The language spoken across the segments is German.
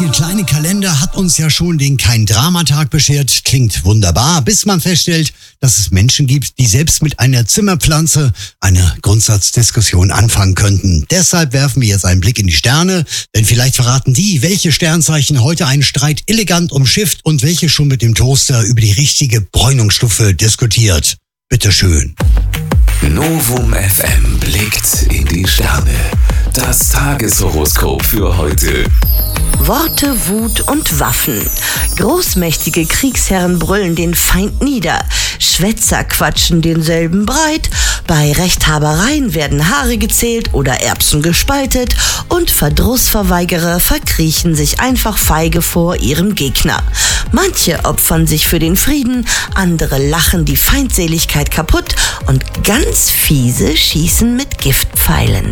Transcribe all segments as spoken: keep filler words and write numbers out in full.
einzige kleine Kalender hat uns ja schon den Kein-Drama-Tag beschert. Klingt wunderbar, bis man feststellt, dass es Menschen gibt, die selbst mit einer Zimmerpflanze eine Grundsatzdiskussion anfangen könnten. Deshalb werfen wir jetzt einen Blick in die Sterne, denn vielleicht verraten die, welche Sternzeichen heute einen Streit elegant umschifft und welche schon mit dem Toaster über die richtige Bräunungsstufe diskutiert. Bitteschön. Novum F M blickt in die Sterne. Das Tageshoroskop für heute. Worte, Wut und Waffen. Großmächtige Kriegsherren brüllen den Feind nieder. Schwätzer quatschen denselben breit. Bei Rechthabereien werden Haare gezählt oder Erbsen gespaltet. Und Verdrussverweigerer verkriechen sich einfach feige vor ihrem Gegner. Manche opfern sich für den Frieden, andere lachen die Feindseligkeit kaputt und ganz fiese schießen mit Giftpfeilen.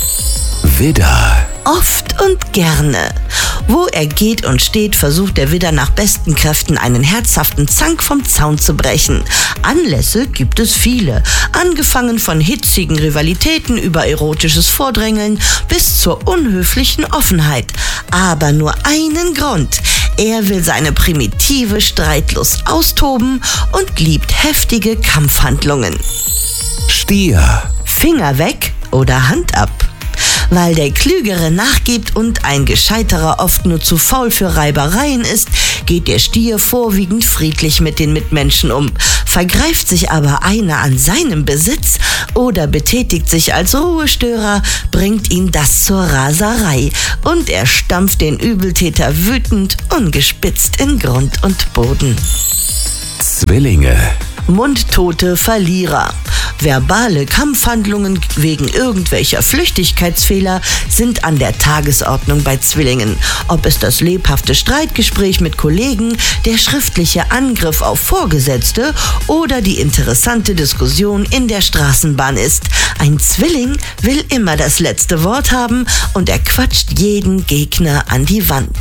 Widder. Oft und gerne. Wo er geht und steht, versucht der Widder nach besten Kräften einen herzhaften Zank vom Zaun zu brechen. Anlässe gibt es viele, angefangen von hitzigen Rivalitäten über erotisches Vordrängeln bis zur unhöflichen Offenheit. Aber nur einen Grund. Er will seine primitive Streitlust austoben und liebt heftige Kampfhandlungen. Stier. Finger weg oder Hand ab. Weil der Klügere nachgibt und ein Gescheiterer oft nur zu faul für Reibereien ist, geht der Stier vorwiegend friedlich mit den Mitmenschen um. Vergreift sich aber einer an seinem Besitz oder betätigt sich als Ruhestörer, bringt ihn das zur Raserei und er stampft den Übeltäter wütend, ungespitzt in Grund und Boden. Zwillinge. Mundtote Verlierer. Verbale Kampfhandlungen wegen irgendwelcher Flüchtigkeitsfehler sind an der Tagesordnung bei Zwillingen. Ob es das lebhafte Streitgespräch mit Kollegen, der schriftliche Angriff auf Vorgesetzte oder die interessante Diskussion in der Straßenbahn ist. Ein Zwilling will immer das letzte Wort haben und er quatscht jeden Gegner an die Wand.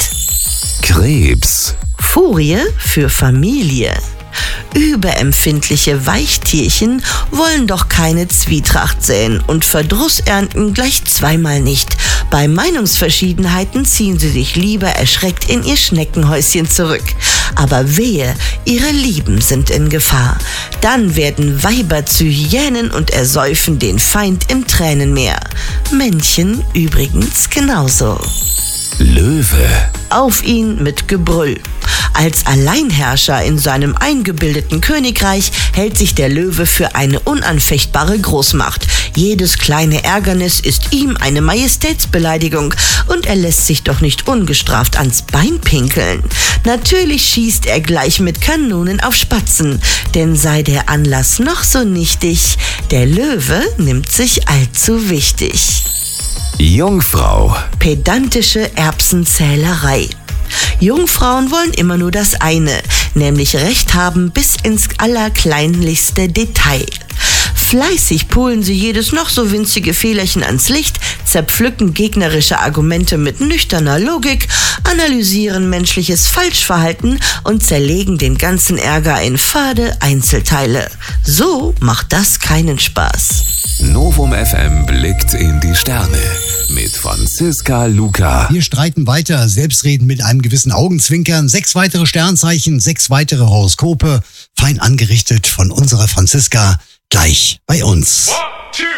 Krebs. Furie für Familie. Überempfindliche Weichtierchen wollen doch keine Zwietracht säen und Verdruss ernten gleich zweimal nicht. Bei Meinungsverschiedenheiten ziehen sie sich lieber erschreckt in ihr Schneckenhäuschen zurück. Aber wehe, ihre Lieben sind in Gefahr. Dann werden Weiber zu Hyänen und ersäufen den Feind im Tränenmeer. Männchen übrigens genauso. Löwe. Auf ihn mit Gebrüll. Als Alleinherrscher in seinem eingebildeten Königreich hält sich der Löwe für eine unanfechtbare Großmacht. Jedes kleine Ärgernis ist ihm eine Majestätsbeleidigung und er lässt sich doch nicht ungestraft ans Bein pinkeln. Natürlich schießt er gleich mit Kanonen auf Spatzen, denn sei der Anlass noch so nichtig, der Löwe nimmt sich allzu wichtig. Jungfrau. Pedantische Erbsenzählerei. Jungfrauen wollen immer nur das eine, nämlich Recht haben bis ins allerkleinlichste Detail. Fleißig pullen sie jedes noch so winzige Fehlerchen ans Licht, zerpflücken gegnerische Argumente mit nüchterner Logik, analysieren menschliches Falschverhalten und zerlegen den ganzen Ärger in fade Einzelteile. So macht das keinen Spaß. Novum F M blickt in die Sterne mit Franziska Luca. Wir streiten weiter, selbstredend mit einem gewissen Augenzwinkern. Sechs weitere Sternzeichen, sechs weitere Horoskope, fein angerichtet von unserer Franziska, gleich bei uns. One, two.